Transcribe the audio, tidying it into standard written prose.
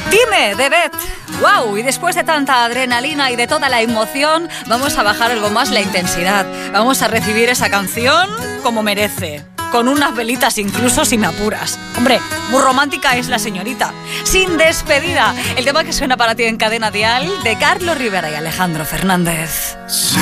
Dime, de Beth. ¡Wow! Y después de tanta adrenalina y de toda la emoción, vamos a bajar algo más la intensidad. Vamos a recibir esa canción como merece. Con unas velitas incluso, si me apuras. Hombre, muy romántica es la señorita. Sin despedida. El tema que suena para ti en Cadena Dial, de Carlos Rivera y Alejandro Fernández.